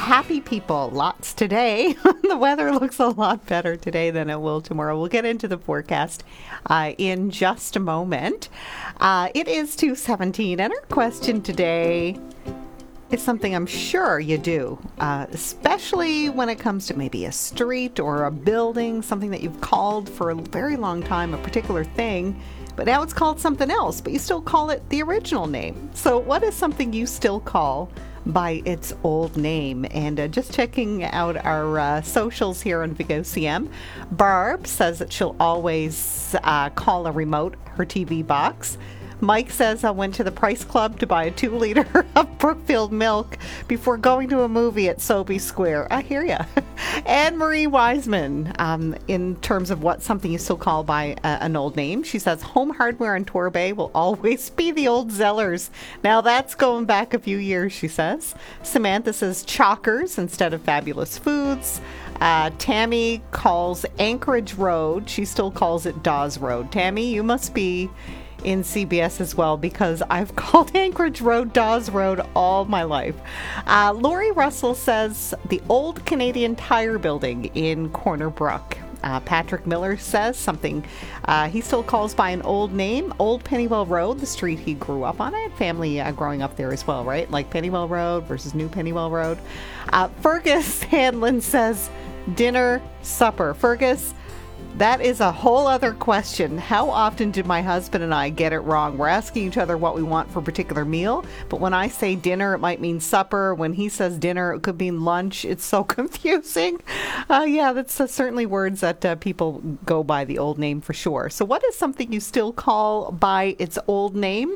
happy people. Lots today. The weather looks a lot better today than it will tomorrow. We'll get into the forecast in just a moment. It is 2:17, and our question today is something I'm sure you do, especially when it comes to maybe a street or a building, something that you've called for a very long time, a particular thing, but now it's called something else, but you still call it the original name. So what is something you still call by its old name? And just checking out our socials here on VOCM, Barb says that she'll always call a remote her TV box. Mike says, I went to the Price Club to buy a 2-liter of Brookfield milk before going to a movie at Sobey Square. I hear ya. Anne Marie Wiseman, in terms of what something you still call by an old name, she says, Home Hardware in Torbay will always be the old Zellers. Now that's going back a few years, she says. Samantha says Chalkers instead of Fabulous Foods. Tammy calls Anchorage Road. She still calls it Dawes Road. Tammy, you must be in CBS as well, because I've called Anchorage Road Dawes Road all my life. Lori Russell says the old Canadian Tire building in Corner Brook. Patrick Miller says something he still calls by an old name, Old Pennywell Road, the street he grew up on. I had family growing up there as well, right? Like Pennywell Road versus New Pennywell Road. Fergus Hanlon says dinner, supper. Fergus, that is a whole other question. How often do my husband and I get it wrong? We're asking each other what we want for a particular meal, but when I say dinner, it might mean supper. When he says dinner, it could mean lunch. It's so confusing. Yeah, that's certainly words that people go by the old name for sure. So what is something you still call by its old name?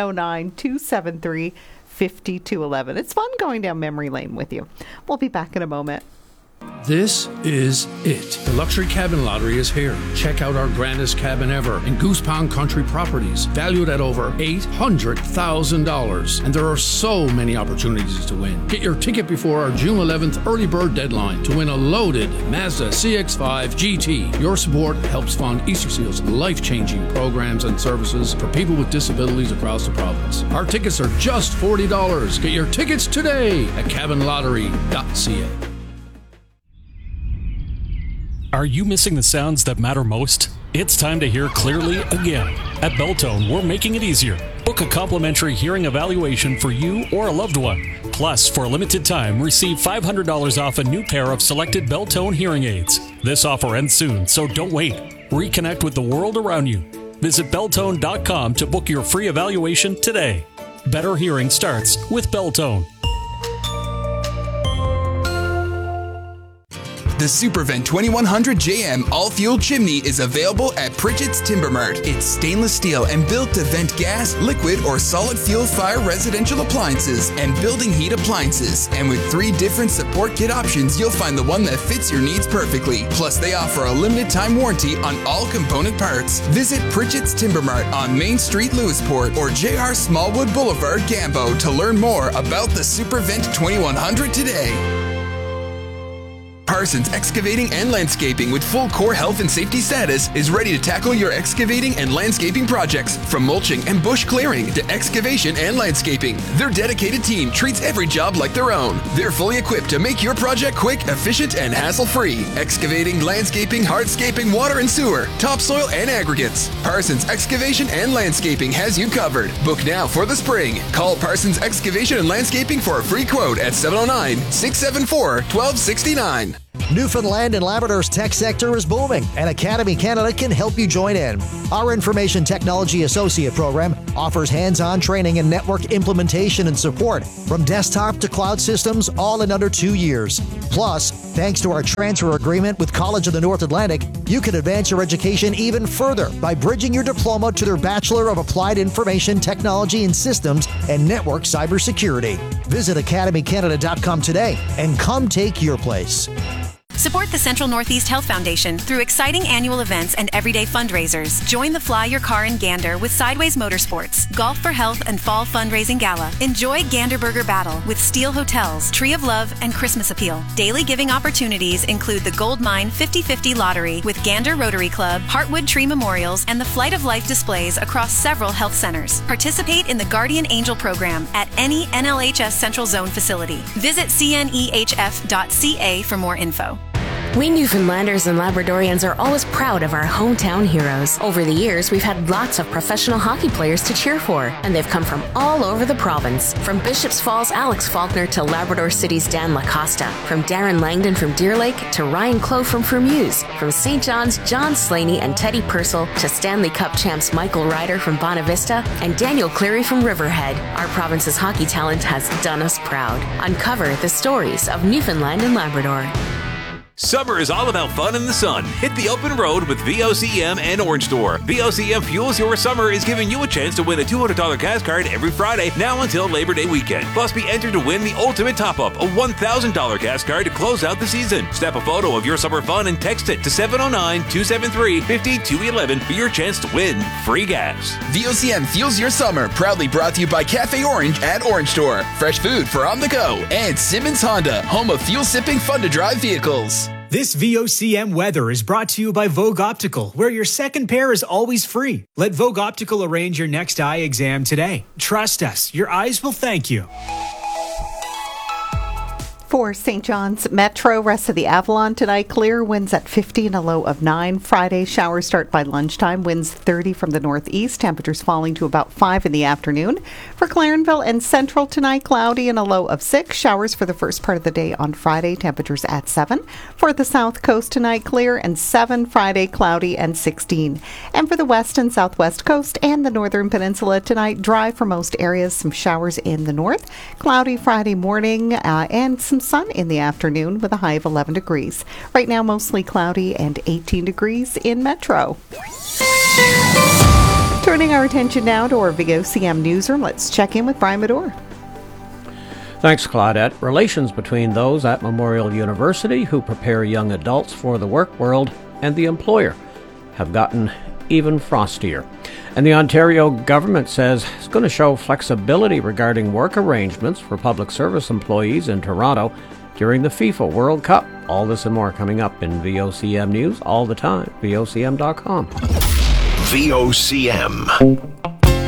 709-273-5211. It's fun going down memory lane with you. We'll be back in a moment. This is it. The Luxury Cabin Lottery is here. Check out our grandest cabin ever in Goose Pond Country Properties, valued at over $800,000. And there are so many opportunities to win. Get your ticket before our June 11th early bird deadline to win a loaded Mazda CX-5 GT. Your support helps fund Easter Seal's life-changing programs and services for people with disabilities across the province. Our tickets are just $40. Get your tickets today at cabinlottery.ca. Are you missing the sounds that matter most? It's time to hear clearly again. At Beltone, we're making it easier. Book a complimentary hearing evaluation for you or a loved one. Plus, for a limited time, receive $500 off a new pair of selected Beltone hearing aids. This offer ends soon, so don't wait. Reconnect with the world around you. Visit Beltone.com to book your free evaluation today. Better hearing starts with Beltone. The Supervent 2100 JM all-fuel chimney is available at Pritchett's Timber Mart. It's stainless steel and built to vent gas, liquid, or solid fuel fire residential appliances and building heat appliances. And with 3 different support kit options, you'll find the one that fits your needs perfectly. Plus, they offer a limited time warranty on all component parts. Visit Pritchett's Timber Mart on Main Street, Lewisport, or JR Smallwood Boulevard, Gambo to learn more about the Supervent 2100 today. Parsons Excavating and Landscaping, with full core health and safety status, is ready to tackle your excavating and landscaping projects. From mulching and bush clearing to excavation and landscaping, their dedicated team treats every job like their own. They're fully equipped to make your project quick, efficient, and hassle-free. Excavating, landscaping, hardscaping, water and sewer, topsoil, and aggregates. Parsons Excavation and Landscaping has you covered. Book now for the spring. Call Parsons Excavation and Landscaping for a free quote at 709-674-1269. Newfoundland and Labrador's tech sector is booming, and Academy Canada can help you join in. Our Information Technology Associate program offers hands-on training in network implementation and support, from desktop to cloud systems, all in under 2 years. Plus, thanks to our transfer agreement with College of the North Atlantic, you can advance your education even further by bridging your diploma to their Bachelor of Applied Information Technology and Systems and Network Cybersecurity. Visit academycanada.com today and come take your place. Support the Central Northeast Health Foundation through exciting annual events and everyday fundraisers. Join the Fly Your Car in Gander with Sideways Motorsports, Golf for Health and Fall Fundraising Gala. Enjoy Gander Burger Battle with Steel Hotels, Tree of Love, and Christmas Appeal. Daily giving opportunities include the Gold Mine 50/50 Lottery with Gander Rotary Club, Heartwood Tree Memorials, and the Flight of Life displays across several health centers. Participate in the Guardian Angel program at any NLHS Central Zone facility. Visit cnehf.ca for more info. We Newfoundlanders and Labradorians are always proud of our hometown heroes. Over the years, we've had lots of professional hockey players to cheer for, and they've come from all over the province. From Bishops Falls' Alex Faulkner to Labrador City's Dan Lacosta, from Darren Langdon from Deer Lake to Ryan Clough from Fermuse, from St. John's John Slaney and Teddy Purcell to Stanley Cup champs Michael Ryder from Bonavista and Daniel Cleary from Riverhead. Our province's hockey talent has done us proud. Uncover the stories of Newfoundland and Labrador. Summer is all about fun in the sun. Hit the open road with VOCM and Orange Store. VOCM Fuels Your Summer is giving you a chance to win a $200 gas card every Friday now until Labor Day weekend. Plus, be entered to win the ultimate top-up, a $1,000 gas card to close out the season. Snap a photo of your summer fun and text it to 709-273-5211 for your chance to win free gas. VOCM Fuels Your Summer, proudly brought to you by Cafe Orange at Orange Store. Fresh food for on the go. And Simmons Honda, home of fuel-sipping, fun-to-drive vehicles. This VOCM weather is brought to you by Vogue Optical, where your second pair is always free. Let Vogue Optical arrange your next eye exam today. Trust us, your eyes will thank you. For St. John's Metro, rest of the Avalon tonight, clear, winds at 50 and a low of 9. Friday, showers start by lunchtime, winds 30 from the northeast, temperatures falling to about 5 in the afternoon. For Clarenville and Central tonight, cloudy and a low of 6. Showers for the first part of the day on Friday, temperatures at 7. For the South Coast tonight, clear and 7. Friday, cloudy and 16. And for the West and Southwest Coast and the Northern Peninsula tonight, dry for most areas, some showers in the north. Cloudy Friday morning and some sun in the afternoon with a high of 11 degrees. Right now, mostly cloudy and 18 degrees in Metro. Turning our attention now to our VOCM newsroom, let's check in with Brian Medore. Thanks, Claudette. Relations between those at Memorial University who prepare young adults for the work world and the employer have gotten even frostier. And the Ontario government says it's going to show flexibility regarding work arrangements for public service employees in Toronto during the FIFA World Cup. All this and more coming up in VOCM News all the time. VOCM.com. VOCM.